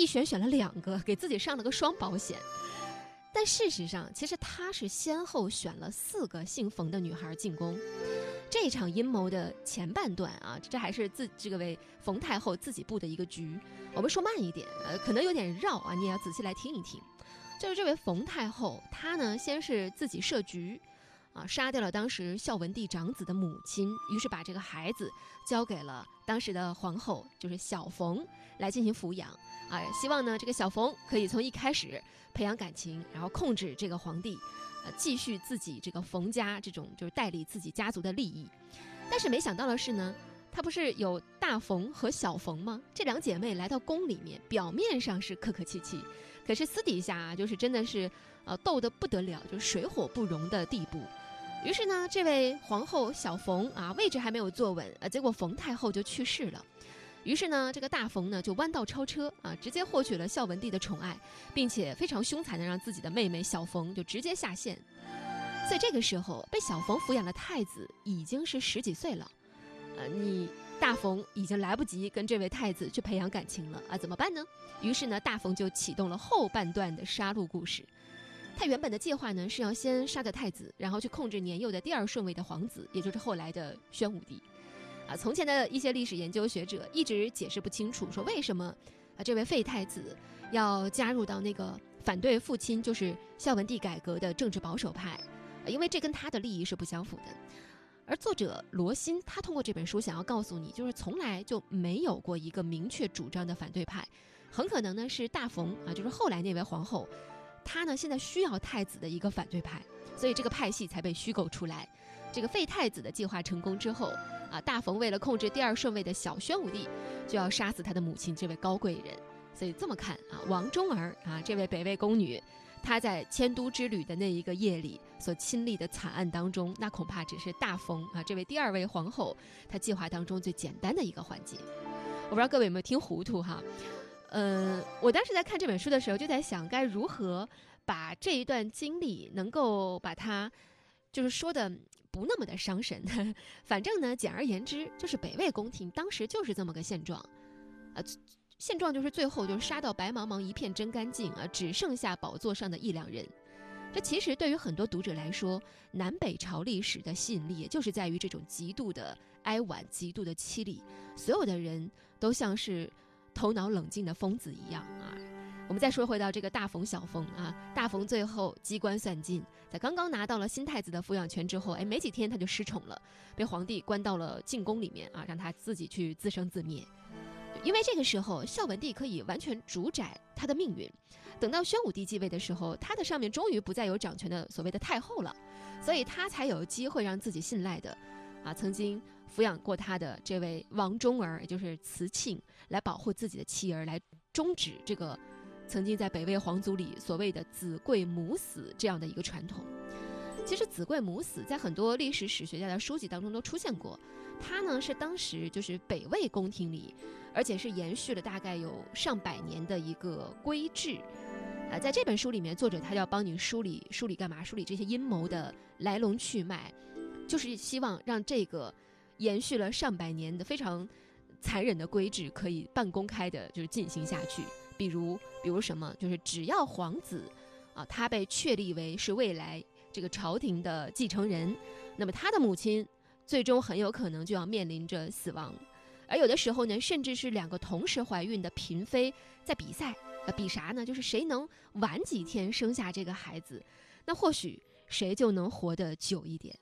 选了2个，给自己上了个双保险。但事实上，其实他是先后选了4个姓冯的女孩进宫。这场阴谋的前半段啊，这还是这个位冯太后自己布的一个局。我们说慢一点，可能有点绕啊，你也要仔细来听一听。就是这位冯太后，她呢先是自己设局，杀掉了当时孝文帝长子的母亲，于是把这个孩子交给了当时的皇后，就是小冯来进行抚养希望呢这个小冯可以从一开始培养感情，然后控制这个皇帝，继续自己这个冯家这种就是代理自己家族的利益。但是没想到的是呢，她不是有大冯和小冯吗？这2姐妹来到宫里面，表面上是客客气气，可是私底下就是真的是斗得不得了，就是水火不容的地步。于是呢，这位皇后小冯位置还没有坐稳结果冯太后就去世了。于是呢，这个大冯呢就弯道超车直接获取了孝文帝的宠爱，并且非常凶残的让自己的妹妹小冯就直接下线。所以这个时候被小冯抚养的太子已经是10几岁了，你大冯已经来不及跟这位太子去培养感情了怎么办呢？于是呢，大冯就启动了后半段的杀戮故事。他原本的计划呢是要先杀掉太子，然后去控制年幼的第2顺位的皇子，也就是后来的宣武帝。从前的一些历史研究学者一直解释不清楚，说为什么这位废太子要加入到那个反对父亲就是孝文帝改革的政治保守派，因为这跟他的利益是不相符的。而作者罗欣他通过这本书想要告诉你，就是从来就没有过一个明确主张的反对派，很可能呢是大冯就是后来那位皇后，她呢现在需要太子的一个反对派，所以这个派系才被虚构出来。这个废太子的计划成功之后大冯为了控制第2顺位的小宣武帝，就要杀死他的母亲这位高贵人。所以这么看王忠儿这位北魏宫女，她在迁都之旅的那一个夜里所亲历的惨案当中，那恐怕只是大冯这位第2位皇后她计划当中最简单的一个环节。我不知道各位有没有听糊涂我当时在看这本书的时候就在想，该如何把这一段经历能够把它就是说的不那么的伤神。反正呢，简而言之，就是北魏宫廷当时就是这么个现状现状就是最后就是杀到白茫茫一片真干净只剩下宝座上的1、2人。这其实对于很多读者来说，南北朝历史的吸引力也就是在于这种极度的哀婉，极度的凄厉，所有的人都像是头脑冷静的疯子一样我们再说回到这个大冯小冯大冯最后机关算尽，在刚刚拿到了新太子的抚养权之后没几天他就失宠了，被皇帝关到了禁宫里面让他自己去自生自灭。因为这个时候孝文帝可以完全主宰他的命运，等到宣武帝继位的时候，他的上面终于不再有掌权的所谓的太后了，所以他才有机会让自己信赖的曾经抚养过他的这位王忠儿，也就是慈庆，来保护自己的妻儿，来终止这个曾经在北魏皇族里所谓的子贵母死这样的一个传统。其实子贵母死在很多历史史学家的书籍当中都出现过，它呢是当时就是北魏宫廷里，而且是延续了大概有上百年的一个规制在这本书里面，作者他要帮你梳理干嘛？梳理这些阴谋的来龙去脉，就是希望让这个延续了上百年的非常残忍的规制可以半公开的就是进行下去。比如什么，就是只要皇子他被确立为是未来这个朝廷的继承人，那么他的母亲最终很有可能就要面临着死亡。而有的时候呢，甚至是2个同时怀孕的嫔妃在比赛比啥呢？就是谁能晚几天生下这个孩子，那或许谁就能活得久一点。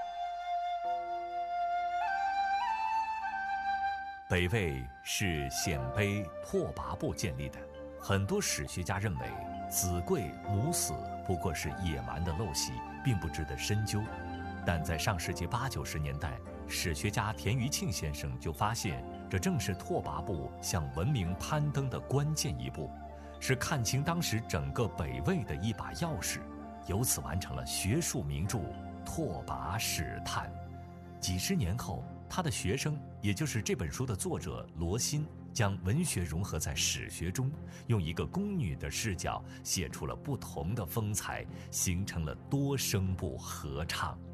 北魏是鲜卑拓跋部建立的，很多史学家认为子贵母死不过是野蛮的陋习，并不值得深究。但在上世纪80、90年代，史学家田余庆先生就发现，这正是拓跋部向文明攀登的关键一步，是看清当时整个北魏的一把钥匙，由此完成了学术名著《拓跋史探》。几十年后，他的学生，也就是这本书的作者罗欣，将文学融合在史学中，用一个宫女的视角写出了不同的风采，形成了多声部合唱。